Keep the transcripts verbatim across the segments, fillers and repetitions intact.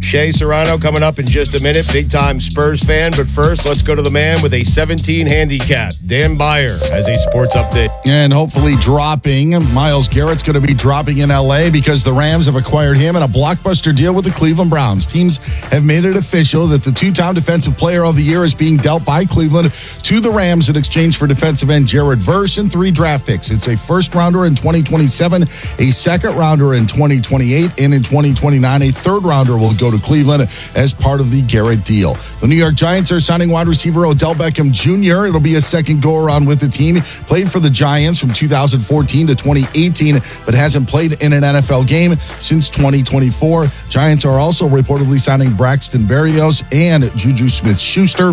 Shea Serrano coming up in just a minute. Big-time Spurs fan. But first, let's go to the man with a seventeen handicap. Dan Beyer has a sports update. And hopefully dropping. Myles Garrett's going to be dropping in L A because the Rams have acquired him in a blockbuster deal with the Cleveland Browns. Teams have made it official that the two-time Defensive Player of the Year is being dealt by Cleveland to the Rams in exchange for defensive end Jared Verse and three draft picks. It's a first-rounder in twenty twenty-seven, a second-rounder in twenty twenty-eight, and in twenty twenty-nine, a third-rounder will go to Cleveland as part of the Garrett deal. The New York Giants are signing wide receiver Odell Beckham Junior It'll be a second go-around with the team. Played for the Giants from two thousand fourteen to twenty eighteen, but hasn't played in an N F L game since twenty twenty-four. Giants are also reportedly signing Braxton Berrios and Juju Smith-Schuster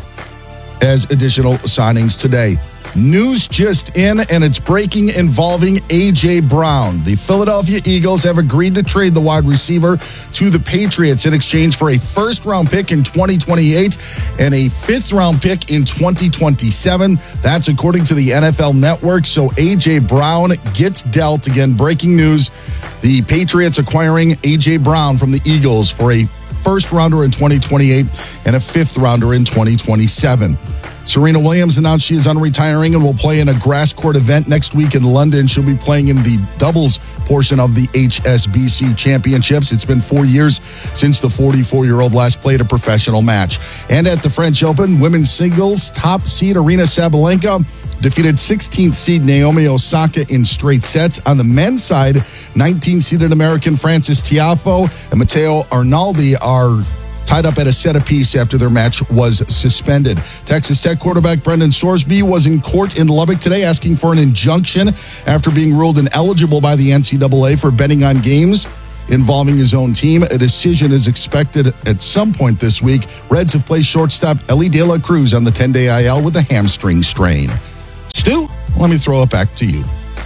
as additional signings today. News just in, and it's breaking involving A J. Brown. The Philadelphia Eagles have agreed to trade the wide receiver to the Patriots in exchange for a first-round pick in twenty twenty-eight and a fifth-round pick in twenty twenty-seven. That's according to the N F L Network. So A J. Brown gets dealt. Again, breaking news. The Patriots acquiring A J. Brown from the Eagles for a first-rounder in twenty twenty-eight and a fifth-rounder in twenty twenty-seven. Serena Williams announced she is unretiring and will play in a grass court event next week in London. She'll be playing in the doubles portion of the H S B C Championships. It's been four years since the forty-four-year-old last played a professional match. And at the French Open, women's singles, top seed Aryna Sabalenka defeated sixteenth seed Naomi Osaka in straight sets. On the men's side, nineteenth-seeded American Francis Tiafoe and Matteo Arnaldi are tied up at a set apiece after their match was suspended. Texas Tech quarterback Brendan Sorsby was in court in Lubbock today asking for an injunction after being ruled ineligible by the N C double A for betting on games involving his own team. A decision is expected at some point this week. Reds have placed shortstop Ellie De La Cruz on the ten-day I L with a hamstring strain. Stu, let me throw it back to you.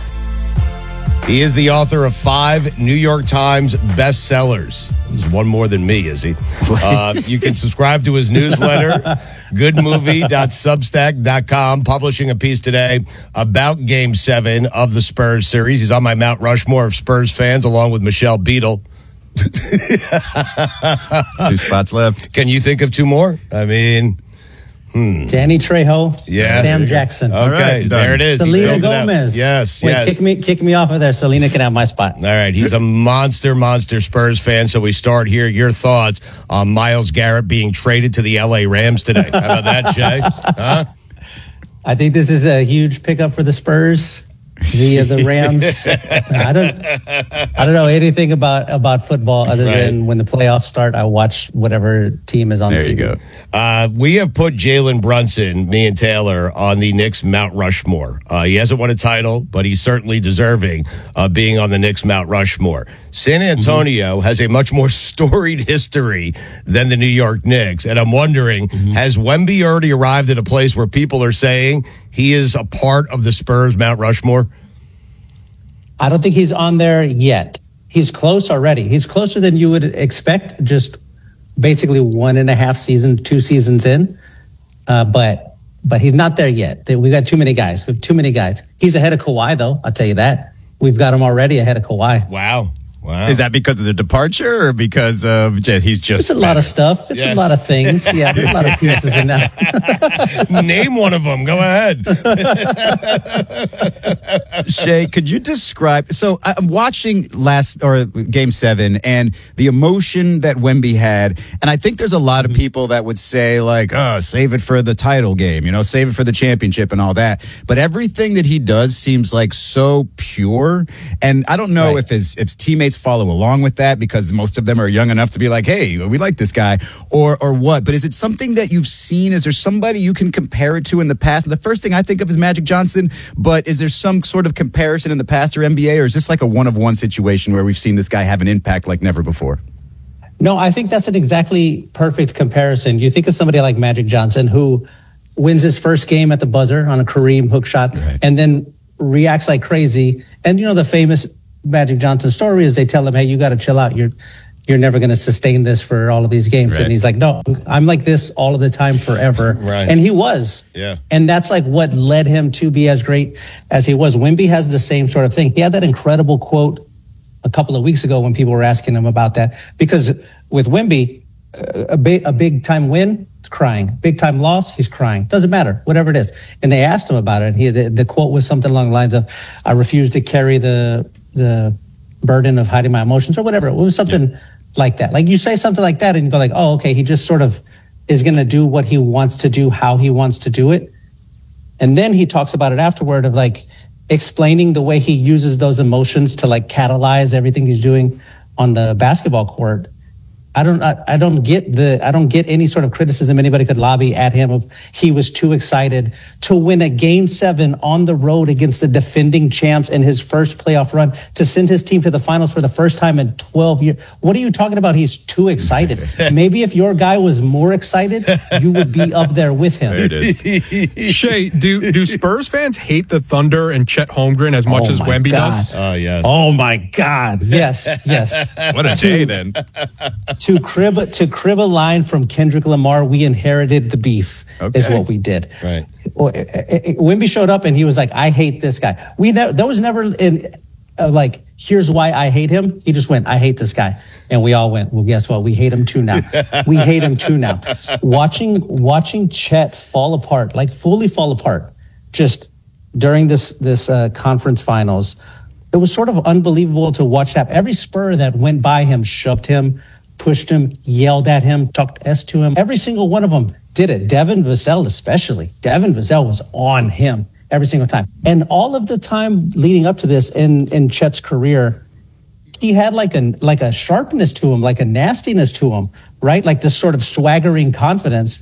He is the author of five New York Times bestsellers. He's one more than me, is he? Uh, you can subscribe to his newsletter, good movie dot substack dot com, publishing a piece today about Game seven of the Spurs series. He's on my Mount Rushmore of Spurs fans, along with Michelle Beadle. Two spots left. Can you think of two more? I mean... Hmm. Danny Trejo, yeah, Sam Jackson. Okay, right, there it is. Selena Gomez. Yes, Wait, yes. Kick me, kick me off of there. Selena can have my spot. All right, he's a monster, monster Spurs fan. So we start here. Your thoughts on Myles Garrett being traded to the L A Rams today? How about that, Jay? Huh? I think this is a huge pickup for the Spurs via the Rams. I don't, I don't know anything about about football other right. than when the playoffs start, I watch whatever team is on. There T V. you go. Uh, we have put Jalen Brunson, me and Taylor, on the Knicks Mount Rushmore. Uh, he hasn't won a title, but he's certainly deserving of being on the Knicks Mount Rushmore. San Antonio mm-hmm. has a much more storied history than the New York Knicks, and I'm wondering, mm-hmm. has Wemby already arrived at a place where people are saying he is a part of the Spurs Mount Rushmore? I don't think he's on there yet. He's close already. He's closer than you would expect, just basically one and a half season, two seasons in. Uh, but but he's not there yet. We got too many guys. We have too many guys. He's ahead of Kawhi, though. I'll tell you that. We've got him already ahead of Kawhi. Wow. Wow. Is that because of the departure or because of just, he's just... It's a better? lot of stuff. It's yes. a lot of things. Yeah, there's a lot of pieces in that. Name one of them. Go ahead. Shay, could you describe... So I'm watching last or game seven and the emotion that Wemby had. And I think there's a lot of people that would say like, oh, save it for the title game, you know, save it for the championship and all that. But everything that he does seems like so pure. And I don't know right. if his, if his teammates follow along with that because most of them are young enough to be like, hey, we like this guy or or what. But is it something that you've seen? Is there somebody you can compare it to in the past? The first thing I think of is Magic Johnson, but is there some sort of comparison in the past or N B A, or is this like a one-of-one situation where we've seen this guy have an impact like never before? No, I think that's an exactly perfect comparison. You think of somebody like Magic Johnson who wins his first game at the buzzer on a Kareem hook shot right. and then reacts like crazy. And you know the famous Magic Johnson story is they tell him, hey, you got to chill out. You're you're never going to sustain this for all of these games. Right. And he's like, no, I'm like this all of the time forever. Right. And he was. Yeah. And that's like what led him to be as great as he was. Wemby has the same sort of thing. He had that incredible quote a couple of weeks ago when people were asking him about that. Because with Wemby, a big, a big time win, he's crying. Big time loss, he's crying. Doesn't matter, whatever it is. And they asked him about it. And he, the, the quote was something along the lines of, I refuse to carry the, the burden of hiding my emotions or whatever. It was something yeah. like that. Like you say something like that and you go like, oh, okay, he just sort of is going to do what he wants to do, how he wants to do it. And then he talks about it afterward of like explaining the way he uses those emotions to like catalyze everything he's doing on the basketball court. I don't, I, I don't get the, I don't get any sort of criticism anybody could lobby at him of he was too excited to win a game seven on the road against the defending champs in his first playoff run to send his team to the finals for the first time in twelve years. What are you talking about? He's too excited. Maybe if your guy was more excited, you would be up there with him. There it is. Shea, do, do Spurs fans hate the Thunder and Chet Holmgren as much oh as Wemby God. does? Oh, yes. Oh my God. Yes. Yes. What a day then. To crib to crib a line from Kendrick Lamar, we inherited the beef. Okay. Is what we did. Right. Wemby showed up and he was like, "I hate this guy." We ne- there was never in uh, like, here's why I hate him. He just went, "I hate this guy," and we all went, "Well, guess what? We hate him too now. We hate him too now." Watching watching Chet fall apart, like fully fall apart, just during this this uh, conference finals, it was sort of unbelievable to watch that. Every Spur that went by him shoved him, pushed him, yelled at him, talked S to him. Every single one of them did it. Devin Vassell especially. Devin Vassell was on him every single time. And all of the time leading up to this in, in Chet's career, he had like a, like a sharpness to him, like a nastiness to him, right? Like this sort of swaggering confidence.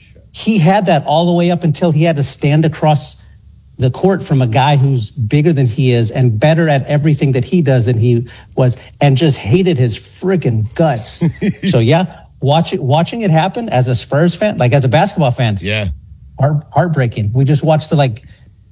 He had that all the way up until he had to stand across the court from a guy who's bigger than he is and better at everything that he does than he was, and just hated his friggin' guts. So yeah, watch it, watching it happen as a Spurs fan, like as a basketball fan, yeah, heart, heartbreaking. We just watched the like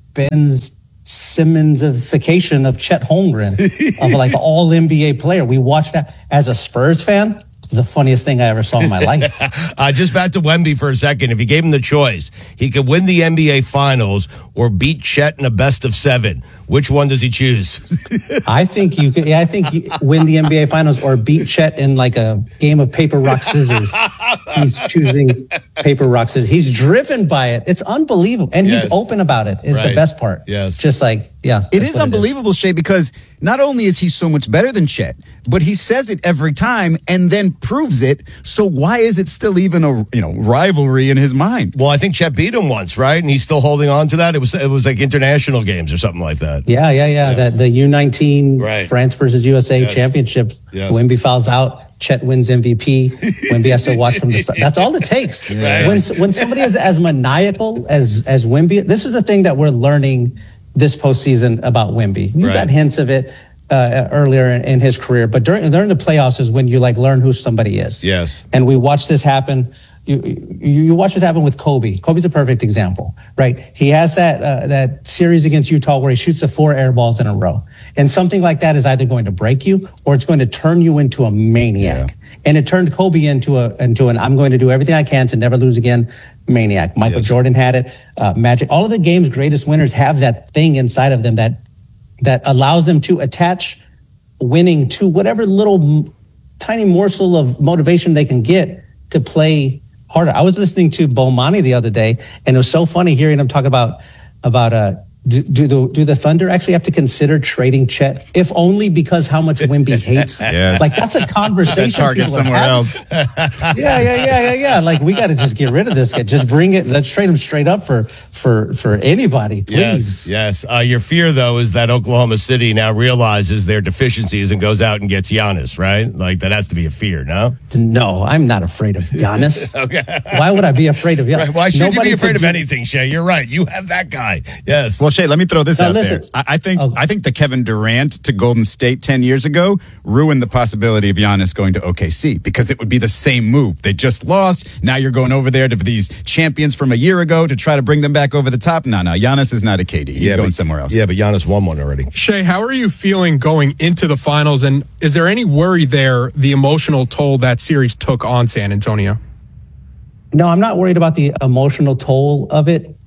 Ben Simmons-ification of Chet Holmgren, of like an all N B A player. We watched that as a Spurs fan. It's the funniest thing I ever saw in my life. uh, just back to Wemby for a second. If you gave him the choice, he could win the N B A Finals or beat Chet in a best of seven. Which one does he choose? I think you could. Yeah, I think you win the N B A Finals or beat Chet in like a game of paper, rock, scissors. He's choosing paper, rock, scissors. He's driven by it. It's unbelievable, and yes. he's open about it. Is right. the best part. Yes, just like yeah, it is unbelievable, Shea, because not only is he so much better than Chet, but he says it every time and then proves it. So why is it still even a you know rivalry in his mind? Well, I think Chet beat him once, right? And he's still holding on to that. It was it was like international games or something like that. Yeah, yeah, yeah. Yes. That the U nineteen right. France versus U S A yes. championship. Yes. Wemby fouls out. Chet wins M V P. Wemby has to watch from the side. That's all it takes. Right. When when somebody is as maniacal as as Wemby, this is the thing that we're learning this postseason about Wemby. You right. got hints of it uh, earlier in, in his career, but during during the playoffs is when you like learn who somebody is. Yes. And we watched this happen. You, you you watch this happen with Kobe. Kobe's a perfect example, right? He has that uh, that series against Utah where he shoots the four air balls in a row, and something like that is either going to break you or it's going to turn you into a maniac. Yeah. And it turned Kobe into a into an I'm going to do everything I can to never lose again maniac. Michael yes. Jordan had it. Uh, Magic. All of the game's greatest winners have that thing inside of them that that allows them to attach winning to whatever little tiny morsel of motivation they can get to play harder. I was listening to Bomani the other day, and it was so funny hearing him talk about about uh do, do the do the Thunder actually have to consider trading Chet, if only because how much Wemby hates? Yes. Like that's a conversation. Target somewhere else. yeah, yeah, yeah, yeah, yeah. Like we got to just get rid of this guy. Just bring it. Let's trade him straight up for for for anybody, please. Yes, yes. Uh, your fear though is that Oklahoma City now realizes their deficiencies and goes out and gets Giannis, right? Like that has to be a fear, no? No, I'm not afraid of Giannis. Okay. Why would I be afraid of Giannis? Right. Why should Nobody you be afraid of do- anything, Shea? You're right. You have that guy. Yes. Well, Shea, let me throw this Now, out listen. there. I, I think Oh. I think the Kevin Durant to Golden State ten years ago ruined the possibility of Giannis going to O K C because it would be the same move. They just lost. Now you're going over there to these champions from a year ago to try to bring them back over the top. No, no, Giannis is not a K D. He's yeah, going but, somewhere else. Yeah, but Giannis won one already. Shea, how are you feeling going into the finals? And is there any worry there, the emotional toll that series took on San Antonio? No, I'm not worried about the emotional toll of it.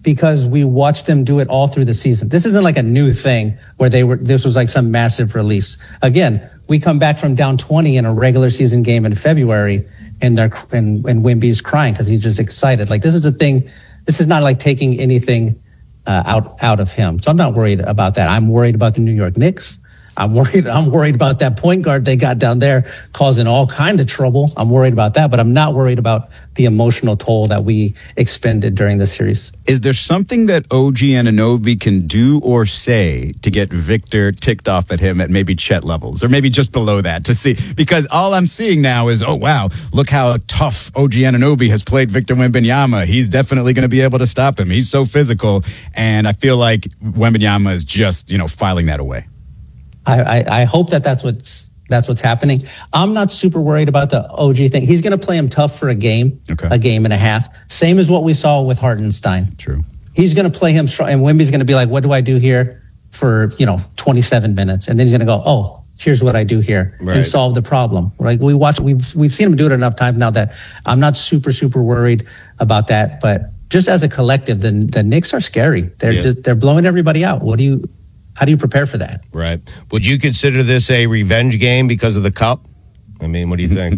because we watched them do it all through the season. This isn't like a new thing where they were, this was like some massive release. Again, we come back from down twenty in a regular season game in February and they're, and, and Wemby's crying because he's just excited. Like this is a thing, this is not like taking anything uh, out, out of him. So I'm not worried about that. I'm worried about the New York Knicks. I'm worried. I'm worried about that point guard they got down there causing all kind of trouble. I'm worried about that, but I'm not worried about the emotional toll that we expended during the series. Is there something that O G Anunoby can do or say to get Victor ticked off at him at maybe Chet levels or maybe just below that to see? Because all I'm seeing now is, oh, wow, look how tough O G Anunoby has played Victor Wembanyama. He's definitely going to be able to stop him. He's so physical. And I feel like Wembanyama is just, you know, filing that away. I, I, I hope that that's what's that's what's happening. I'm not super worried about the O G thing. He's going to play him tough for a game, okay. a game and a half. Same as what we saw with Hartenstein. True. He's going to play him strong, and Wemby's going to be like, "What do I do here for you know twenty-seven minutes?" And then he's going to go, "Oh, here's what I do here," right. and solve the problem. Like we watch, we've we've seen him do it enough times now that I'm not super super worried about that. But just as a collective, the the Knicks are scary. They're yeah. just they're blowing everybody out. What do you? How do you prepare for that? Right. Would you consider this a revenge game because of the cup? I mean, what do you think?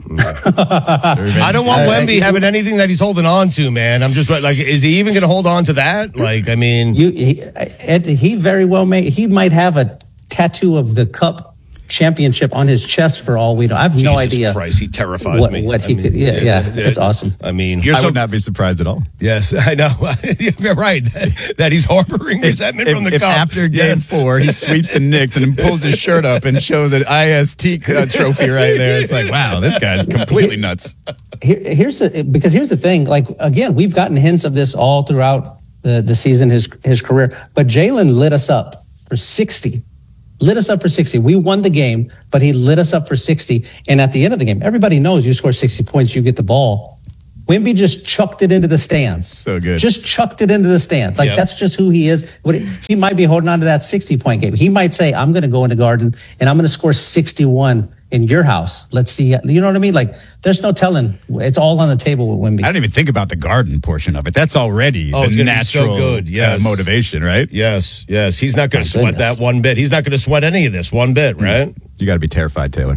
I don't want Wemby having anything that he's holding on to, man. I'm just like, is he even going to hold on to that? Like, I mean, you, he, he very well may. He might have a tattoo of the cup championship on his chest for all we know. I have Jesus no idea. Christ, he terrifies what, me. What he I mean, could, yeah, yeah, yeah, that's awesome. I mean, I so, would not be surprised at all. Yes, I know. You're right. That, that he's harboring resentment if, from the if cup. After game yes. four, he sweeps the Knicks and pulls his shirt up and shows an I S T uh, trophy right there. It's like, wow, this guy's completely nuts. Here, here's the because here's the thing. Like again, we've gotten hints of this all throughout the, the season, his his career. But Jalen lit us up for sixty. Lit us up for sixty. We won the game, but he lit us up for sixty. And at the end of the game, everybody knows you score sixty points, you get the ball. Wemby just chucked it into the stands. So good. Just chucked it into the stands. Like, yep. that's just who he is. He might be holding on to that sixty-point game. He might say, I'm going to go in the Garden, and I'm going to score sixty-one in your house. Let's see. You know what I mean? Like, there's no telling. It's all on the table with Wemby. I don't even think about the Garden portion of it. That's already oh, the it's natural be so good. Yes. uh, motivation, right? Yes, yes. He's not going to sweat goodness. that one bit. He's not going to sweat any of this one bit, right? You got to be terrified, Taylor.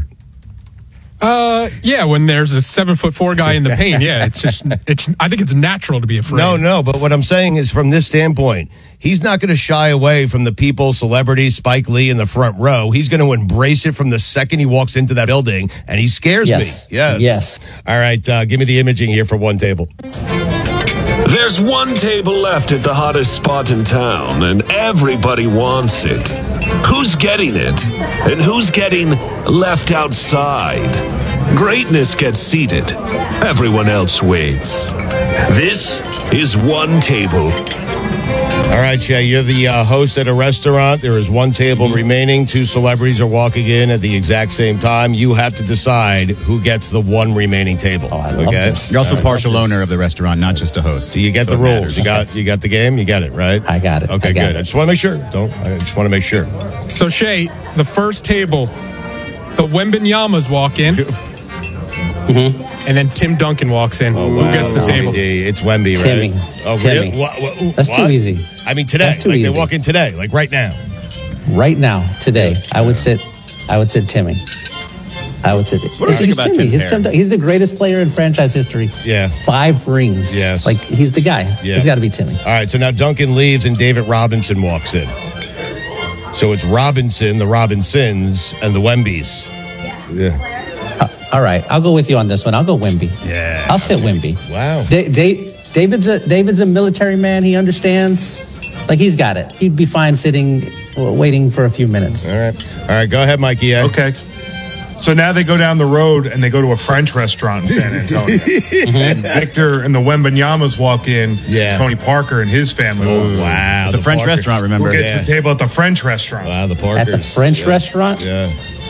Uh, yeah, when there's a seven foot four guy in the paint, yeah, it's just, it's, I think it's natural to be afraid. No, no, but what I'm saying is from this standpoint, he's not going to shy away from the people, celebrities, Spike Lee in the front row. He's going to embrace it from the second he walks into that building, and he scares Yes. me. Yes. Yes. All right, uh, give me the imaging here for one table. There's one table left at the hottest spot in town, and everybody wants it. Who's getting it? And who's getting left outside? Greatness gets seated. Everyone else waits. This is One Table. All right, Jay, you're the uh, host at a restaurant. There is one table remaining. Two celebrities are walking in at the exact same time. You have to decide who gets the one remaining table. Oh, I love okay? this. You're also I love partial this. owner of the restaurant, not just a host. Do you get So the it rules? matters. You got you got the game? You got it, right? I got it. Okay, I got good. it. I just want to make sure. Don't I just want to make sure. So, Shay, the first table, the Wembanyamas walk in, Mm-hmm. and then Tim Duncan walks in. Who gets the table? Wemby. It's Wemby, right? Timmy. Oh, Timmy. really? What, what, That's too what? easy. I mean, today. That's too like easy. they walk in today, like right now. Right now, today, I would sit. I would sit Timmy. I would sit. What do you think he's about Timmy. Tim's He's, hair? Tim- he's the greatest player in franchise history. Yeah. Five rings. Yes. Like he's the guy. Yeah. He's got to be Timmy. All right, so now Duncan leaves and David Robinson walks in. So it's Robinson, the Robinsons, and the Wembys. Yeah. All right, I'll go with you on this one. I'll go Wemby. Yeah. I'll sit Wemby. Wow. Da- Da- David's a David's a military man. He understands. Like he's got it. He'd be fine sitting, uh, waiting for a few minutes. All right. All right, go ahead, Mikey. Yeah. Okay. So now they go down the road and they go to a French restaurant in San Antonio. And Victor and the Wembanyamas walk in. Yeah. Tony Parker and his family. Oh, walks in. wow. It's a the French Parkers. restaurant, remember? Who gets Yeah. the table at the French restaurant? Wow, the Parkers. At the French Yeah. restaurant, Yeah.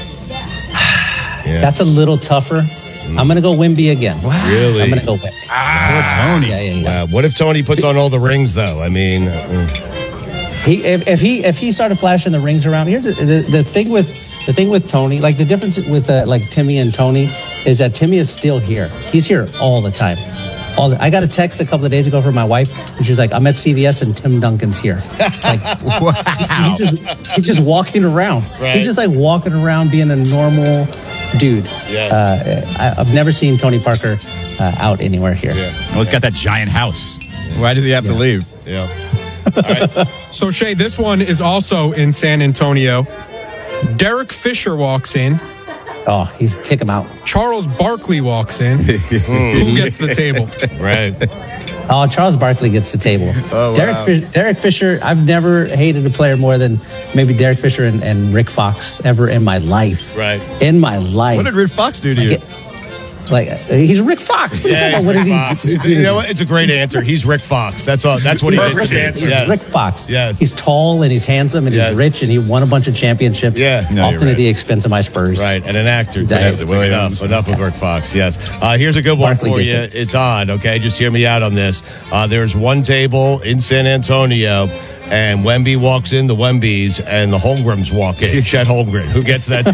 Yeah. that's a little tougher. I'm gonna go Wemby again. Really? I'm gonna go Wemby. Ah, Tony. Yeah, yeah, yeah. Wow. What if Tony puts on all the rings, though? I mean, uh, He if, if he if he started flashing the rings around. Here's the, the, the thing with the thing with Tony. Like the difference with uh, like Timmy and Tony is that Timmy is still here. He's here all the time. All the, I got a text a couple of days ago from my wife, and she's like, "I'm at C V S and Tim Duncan's here." Like, Wow. he just, he's just walking around. Right. He's just like walking around being a normal dude. Yes. Uh, I, I've never seen Tony Parker uh, out anywhere here. Yeah. Well, he's got that giant house. Why does he have to leave? Yeah. All right. So, Shay, this one is also in San Antonio. Derek Fisher walks in. Oh, he's kick him out. Charles Barkley walks in. Who gets the table? Right. Oh, Charles Barkley gets the table. Oh, wow. Derek, Fish, Derek Fisher, I've never hated a player more than maybe Derek Fisher and, and Rick Fox ever in my life. Right. In my life. What did Rick Fox do to you? Like, like uh, he's Rick Fox. What are you Yeah, talking he's about? Rick What Fox. did he, It's, you know what? It's a great answer. He's Rick Fox. That's all. That's what he is. Perfect answer. Yes. Rick Fox. Yes. He's tall and he's handsome and Yes. he's rich and he won a bunch of championships. Yeah. No, you're often right. at the expense of my Spurs. Right, and an actor too. Dice It's Williams. enough, enough of Rick Fox. Yes. Uh, here's a good one Barkley for you. gets it. It's on. Okay, just hear me out on this. Uh, there's one table in San Antonio, and Wemby walks in, the Wembys, and the Holmgrens walk in. Chet Holmgren, who gets that?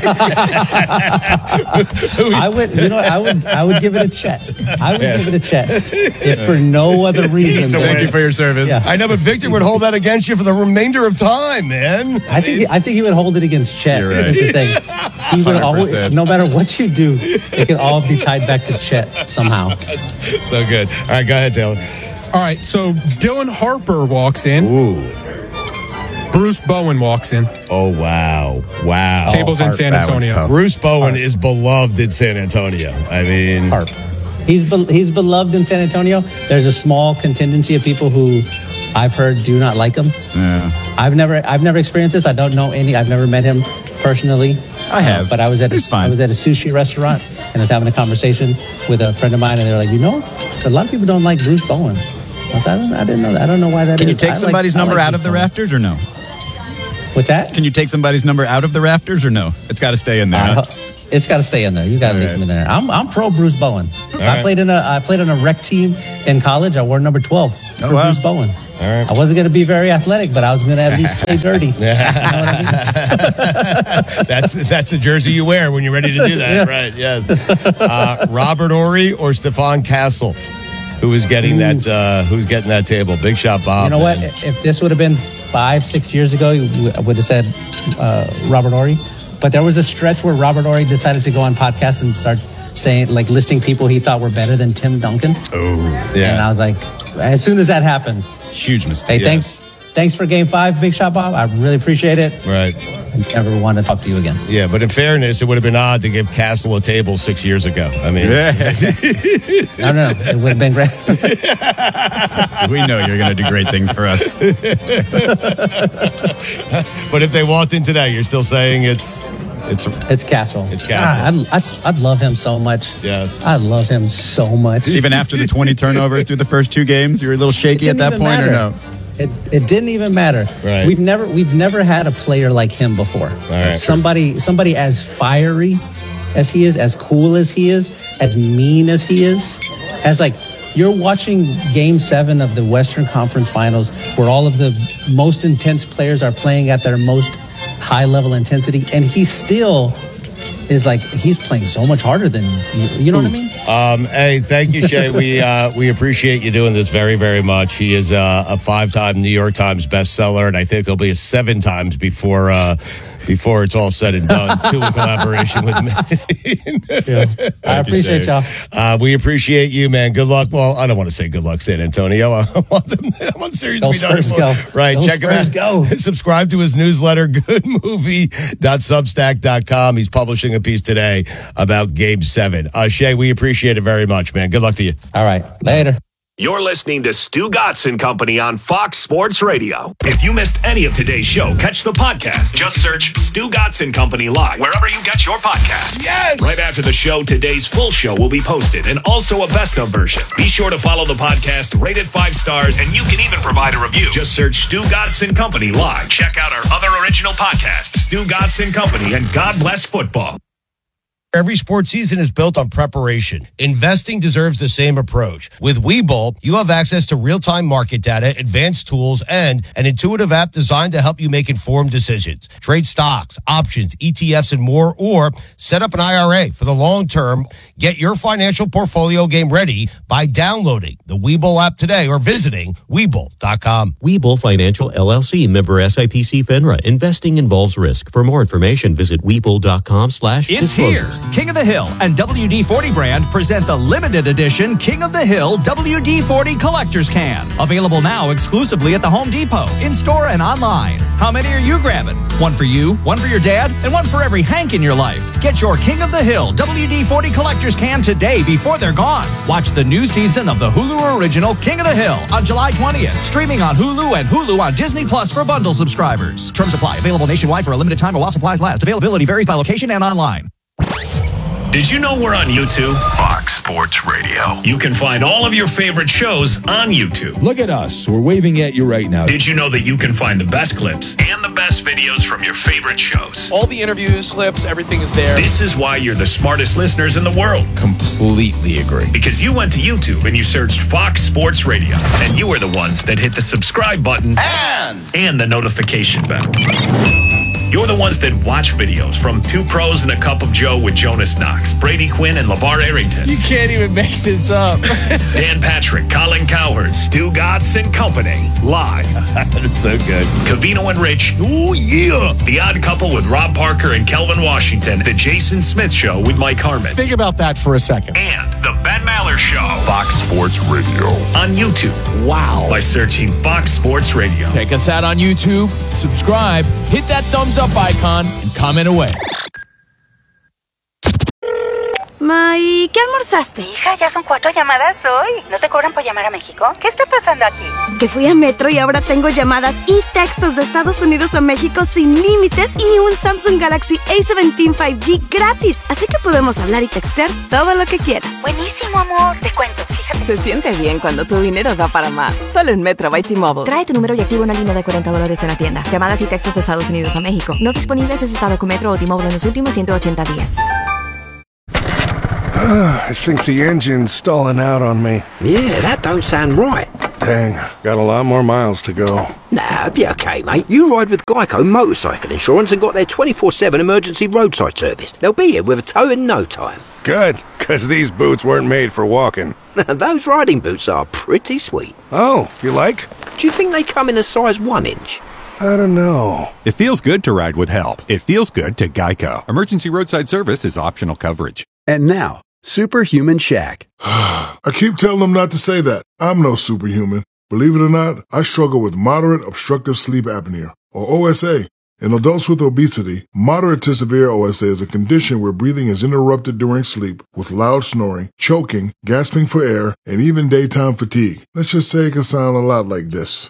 Who- I would, you know, I would, I would give it a Chet. I would give it a Chet, if for no other reason. To than- Thank you for your service. Yeah. I know, but Victor would hold that against you for the remainder of time, man. I think, I think he would hold it against Chet. You're right. That's the thing. He would one hundred always, percent. no matter what you do, it can all be tied back to Chet somehow. So good. All right, go ahead, Taylor. All right, so Dylan Harper walks in. Ooh. Bruce Bowen walks in. Oh, wow. Wow. Tables in Hart, San that one's Antonio. tough. Bruce Bowen is beloved in San Antonio. I mean, Harp. He's be, he's beloved in San Antonio. There's a small contingency of people who I've heard do not like him. Yeah. I've never I've never experienced this. I don't know any. I've never met him personally. I have. Uh, but I was at He's a, fine. I was at a sushi restaurant and I was having a conversation with a friend of mine, and they were like, you know, a lot of people don't like Bruce Bowen. I, was, I, don't, I didn't know that. I don't know why that Can is. you take I like- somebody's I number like out Bruce of the Bowen. rafters or no? What's that? Can you take somebody's number out of the rafters or no? It's got to stay in there. I huh? ho- it's got to stay in there. You got to All leave right. him in there. I'm I'm pro Bruce Bowen. I right. played in a I played on a rec team in college. I wore number twelve for Oh, wow. Bruce Bowen. All right. I wasn't going to be very athletic, but I was going to at least play dirty. You know what I mean? that's that's the jersey you wear when you're ready to do that, Yeah. right? Yes. Uh, Robert Horry or Stefan Castle, who is getting that? Uh, who's getting that table? Big shot, Bob. You know what? then. If this would have been five, six years ago, I would have said uh, Robert Horry. But there was a stretch where Robert Horry decided to go on podcasts and start saying, like, listing people he thought were better than Tim Duncan. Oh, Yeah. And I was like, as soon as that happened, huge hey, mistake. Yes. thanks, thanks for Game Five, Big Shot Bob. I really appreciate it. Right. I never want to talk to you again. Yeah, but in fairness, it would have been odd to give Castle a table six years ago. I mean, No, no, no. It would have been great. We know you're going to do great things for us. but if they walked in today, you're still saying it's it's It's Castle. It's Castle. God, I'd, I'd, I'd love him so much. Yes. I love him so much. Even after the twenty turnovers through the first two games, you were a little shaky at It that didn't point, even or no? matter. It, it didn't even matter. Right. We've never we've never had a player like him before. right. Somebody somebody as fiery as he is, as cool as he is, as mean as he is, as like you're watching Game Seven of the Western Conference Finals, where all of the most intense players are playing at their most high level intensity, and he still is like he's playing so much harder than you. You know what I mean? Um, hey, thank you, Shay. we uh, we appreciate you doing this very, very much. He is uh, a five-time New York Times bestseller, and I think he'll be a seven times before uh, before it's all said and done. Two in collaboration with me. I appreciate y'all. Uh, we appreciate you, man. Good luck. Well, I don't want to say good luck, San Antonio. I want them. I want the series to Those be done. Spurs go. Right. Those Check him Spurs out. go. Subscribe to his newsletter, good movie dot substack dot com. He's publishing a piece today about Game Seven. Uh, Shay, we appreciate it very much, man. Good luck to you. All right. Later. You're listening to Stu Gatz and Company on Fox Sports Radio. If you missed any of today's show, catch the podcast. Just search Stu Gatz and Company Live wherever you get your podcasts. Yes! Right after the show, today's full show will be posted and also a best of version. Be sure to follow the podcast, rate it five stars, and you can even provide a review. Just search Stu Gatz and Company Live. Check out our other original podcasts, Stu Gatz and Company and God Bless Football. Every sports season is built on preparation. Investing deserves the same approach. With Webull, you have access to real-time market data, advanced tools, and an intuitive app designed to help you make informed decisions. Trade stocks, options, E T Fs, and more, or set up an I R A for the long term. Get your financial portfolio game ready by downloading the Webull app today or visiting Webull dot com. Webull Financial L L C, member S I P C FINRA. Investing involves risk. For more information, visit Webull dot com slash It's here. King of the Hill and W D forty brand present the limited edition King of the Hill W D forty Collector's Can. Available now exclusively at the Home Depot, in-store and online. How many are you grabbing? One for you, one for your dad, and one for every Hank in your life. Get your King of the Hill W D forty Collector's Can today before they're gone. Watch the new season of the Hulu original King of the Hill on July twentieth. Streaming on Hulu and Hulu on Disney Plus for bundle subscribers. Terms apply. Available nationwide for a limited time or while supplies last. Availability varies by location and online. Did you know we're on YouTube? Fox Sports Radio. You can find all of your favorite shows on YouTube. Look at us. We're waving at you right now. Did you know that you can find the best clips and the best videos from your favorite shows? All the interviews, clips, everything is there. This is why you're the smartest listeners in the world. Completely agree. Because you went to YouTube and you searched Fox Sports Radio. And you are the ones that hit the subscribe button And, and the notification bell. You're the ones that watch videos from Two Pros and a Cup of Joe with Jonas Knox, Brady Quinn, and LeVar Arrington. you can't even make this up. Dan Patrick, Colin Cowherd, Stu Gatz and Company. Live. That's so good. Cavino and Rich. Oh, yeah. The Odd Couple with Rob Parker and Kelvin Washington. The Jason Smith Show with Mike Harmon. Think about that for a second. And The Ben Maller Show. Fox Sports Radio. On YouTube. Wow. By searching Fox Sports Radio. Check us out on YouTube, subscribe, hit that thumbs up icon, and comment away. Ma, ¿y qué almorzaste? Hija, ya son cuatro llamadas hoy. ¿No te cobran por llamar a México? ¿Qué está pasando aquí? Que fui a Metro y ahora tengo llamadas y textos de Estados Unidos a México sin límites y un Samsung Galaxy A diecisiete cinco G gratis. Así que podemos hablar y textear todo lo que quieras. Buenísimo, amor. Te cuento, fíjate. Se siente bien cuando tu dinero da para más. Solo en Metro by T-Mobile. Trae tu número y activa una línea de cuarenta dólares en la tienda. Llamadas y textos de Estados Unidos a México. No disponibles si has estado con Metro o T-Mobile en los últimos ciento ochenta días. I think the engine's stalling out on me. Yeah, that don't sound right. Dang, got a lot more miles to go. Nah, be okay, mate. You ride with Geico Motorcycle Insurance and got their twenty-four seven emergency roadside service. They'll be here with a tow in no time. Good, because these boots weren't made for walking. Those riding boots are pretty sweet. Oh, you like? Do you think they come in a size one inch? I don't know. It feels good to ride with help. It feels good to Geico. Emergency roadside service is optional coverage. And now, Superhuman Shaq. I keep telling them not to say that. I'm no superhuman. Believe it or not, I struggle with moderate obstructive sleep apnea, or O S A. In adults with obesity, moderate to severe O S A is a condition where breathing is interrupted during sleep with loud snoring, choking, gasping for air, and even daytime fatigue. Let's just say it can sound a lot like this.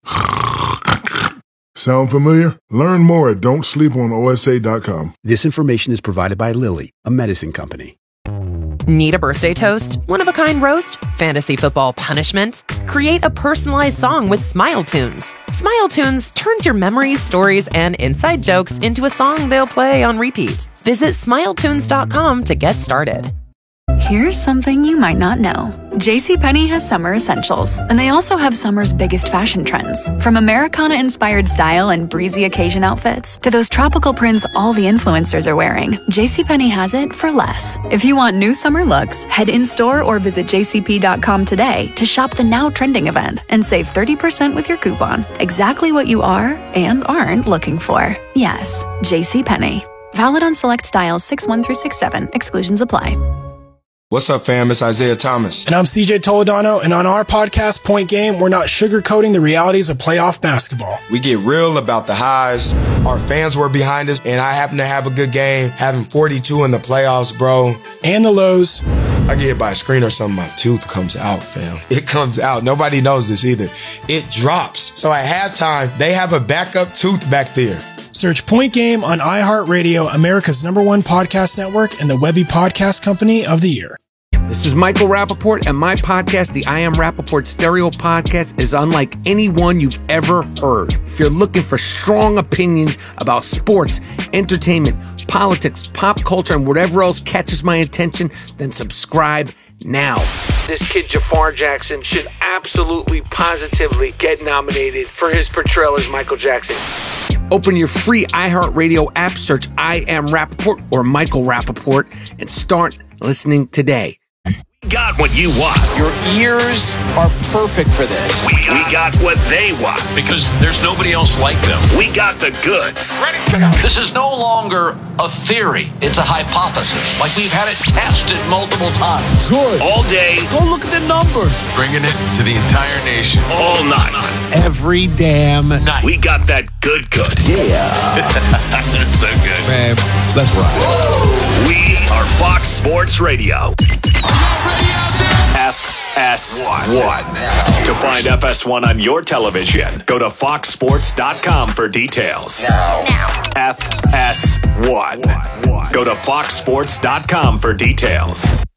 Sound familiar? Learn more at don't sleep on O S A dot com. This information is provided by Lilly, a medicine company. Need a birthday toast? One-of-a-kind roast? Fantasy football punishment? Create a personalized song with Smile Tunes. Smile Tunes turns your memories, stories, and inside jokes into a song they'll play on repeat. Visit smile tunes dot com to get started. Here's something you might not know. JCPenney has summer essentials, and they also have summer's biggest fashion trends. From Americana-inspired style and breezy occasion outfits to those tropical prints all the influencers are wearing, JCPenney has it for less. If you want new summer looks, head in-store or visit j c p dot com today to shop the now trending event and save thirty percent with your coupon. Exactly what you are and aren't looking for. Yes, JCPenney. Valid on select styles six one through six seven. Exclusions apply. What's up, fam? It's Isaiah Thomas. And I'm C J Toledano, and on our podcast, Point Game, we're not sugarcoating the realities of playoff basketball. We get real about the highs. Our fans were behind us, and I happen to have a good game, having forty-two in the playoffs, bro. And the lows. I get hit by a screen or something, my tooth comes out, fam. It comes out. Nobody knows this either. It drops. So at halftime, they have a backup tooth back there. Search Point Game on iHeartRadio, America's number one podcast network, and the Webby Podcast Company of the Year. This is Michael Rappaport, and my podcast, the I Am Rappaport Stereo Podcast, is unlike any one you've ever heard. If you're looking for strong opinions about sports, entertainment, politics, pop culture, and whatever else catches my attention, then subscribe now. This kid Jafar Jackson should absolutely, positively get nominated for his portrayal as Michael Jackson. Open your free iHeartRadio app, search I Am Rappaport or Michael Rappaport, and start listening today. Got what you want. Your ears are perfect for this. We got, we got what they want. Because there's nobody else like them. We got the goods. Ready to go. This is no longer a theory. It's a hypothesis. Like we've had it tested multiple times. Good. All day. Go look at the numbers. Bringing it to the entire nation. All night. Every damn night. We got that good good. Yeah. That's so good. Man, let's ride. We are Fox Sports Radio. F S one. To find F S one on your television, go to fox sports dot com for details. Now. F S one. Go to fox sports dot com for details.